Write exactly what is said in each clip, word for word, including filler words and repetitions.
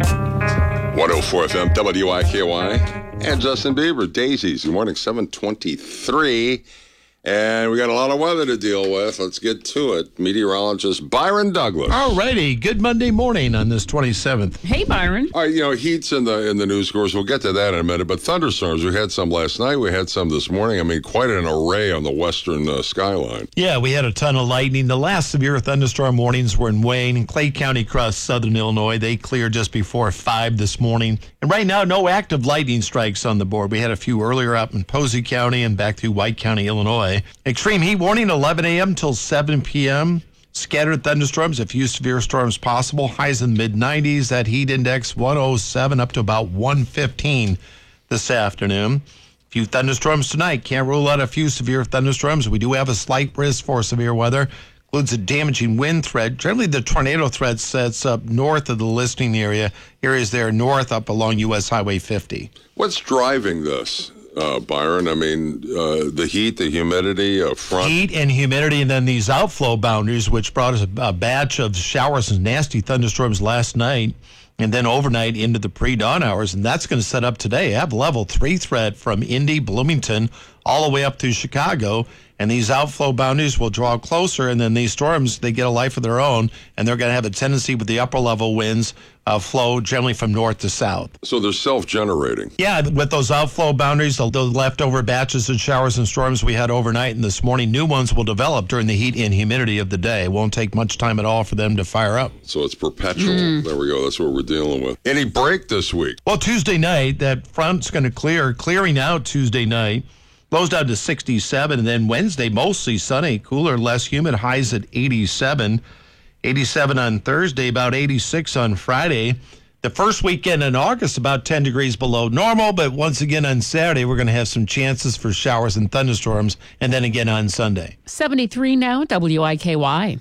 one oh four F M, W I K Y, and Justin Bieber, Daisies. Good morning, seven twenty-three. And we got a lot of weather to deal with. Let's get to it. Meteorologist Byron Douglas. All righty. Good Monday morning on this twenty-seventh. Hey, Byron. All right, you know, heat's in the in the news, of course. We'll get to that in a minute. But thunderstorms, we had some last night. We had some this morning. I mean, quite an array on the western uh, skyline. Yeah, we had a ton of lightning. The last severe thunderstorm warnings were in Wayne and Clay County across southern Illinois. They cleared just before five this morning. And right now, no active lightning strikes on the board. We had a few earlier up in Posey County and back through White County, Illinois. Extreme heat warning, eleven a.m. till seven p.m. Scattered thunderstorms, a few severe storms possible. Highs in the mid nineties. That heat index one oh seven up to about one fifteen this afternoon. A few thunderstorms tonight. Can't rule out a few severe thunderstorms. We do have a slight risk for severe weather. Includes a damaging wind threat. Generally, the tornado threat sets up north of the listening area. Areas there north up along U S Highway fifty. What's driving this? Uh, Byron, I mean, uh, the heat, the humidity, uh, front. Heat and humidity, and then these outflow boundaries, which brought us a, a batch of showers and nasty thunderstorms last night, and then overnight into the pre-dawn hours, and that's going to set up today. I have level three threat from Indy, Bloomington, all the way up to Chicago, and these outflow boundaries will draw closer, and then these storms, they get a life of their own, and they're going to have a tendency with the upper level winds uh, flow generally from north to south. So they're self-generating. Yeah, with those outflow boundaries, the leftover batches of showers and storms we had overnight and this morning, new ones will develop during the heat and humidity of the day. It won't take much time at all for them to fire up. So it's perpetual. Mm. There we go. That's what we're dealing with. Any break this week? Well, Tuesday night, that front's going to clear, clearing out Tuesday night. Lows down to sixty-seven, and then Wednesday, mostly sunny, cooler, less humid, highs at eighty-seven. eighty-seven on Thursday, about eighty-six on Friday. The first weekend in August, about ten degrees below normal, but once again on Saturday, we're going to have some chances for showers and thunderstorms, and then again on Sunday. seventy-three now, W I K Y.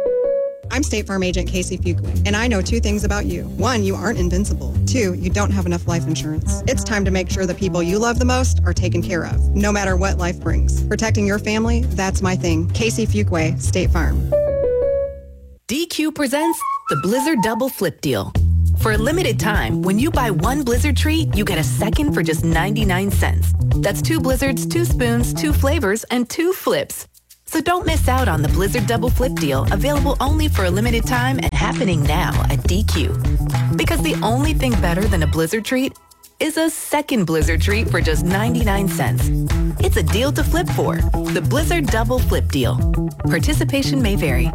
I'm State Farm Agent Casey Fuqua, and I know two things about you. One, you aren't invincible. Two, you don't have enough life insurance. It's time to make sure the people you love the most are taken care of, no matter what life brings. Protecting your family, that's my thing. Casey Fuqua, State Farm. D Q presents the Blizzard Double Flip Deal. For a limited time, when you buy one Blizzard treat, you get a second for just ninety-nine cents. That's two Blizzards, two spoons, two flavors, and two flips. So don't miss out on the Blizzard Double Flip Deal, available only for a limited time and happening now at D Q. Because the only thing better than a Blizzard treat is a second Blizzard treat for just ninety-nine cents. It's a deal to flip for. The Blizzard Double Flip Deal. Participation may vary.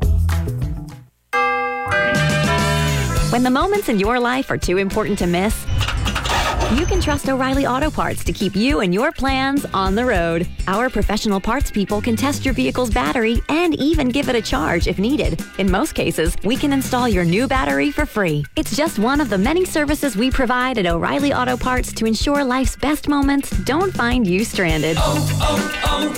When the moments in your life are too important to miss, you can trust O'Reilly Auto Parts to keep you and your plans on the road. Our professional parts people can test your vehicle's battery and even give it a charge if needed. In most cases, we can install your new battery for free. It's just one of the many services we provide at O'Reilly Auto Parts to ensure life's best moments don't find you stranded. Oh,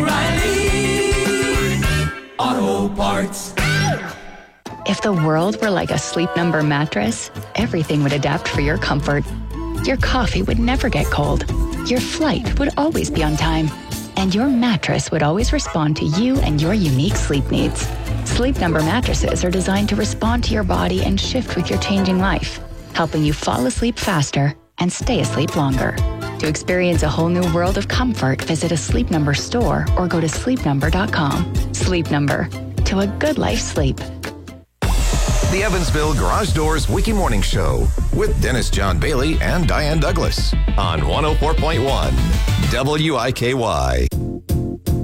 oh, oh, O'Reilly Auto Parts. If the world were like a Sleep Number mattress, everything would adapt for your comfort. Your coffee would never get cold. Your flight would always be on time. And your mattress would always respond to you and your unique sleep needs. Sleep Number mattresses are designed to respond to your body and shift with your changing life, helping you fall asleep faster and stay asleep longer. To experience a whole new world of comfort, visit a Sleep Number store or go to sleep number dot com. Sleep Number. To a good life sleep. The Evansville Garage Doors Wiki Morning Show with Dennis John Bailey and Diane Douglas on one oh four point one W I K Y.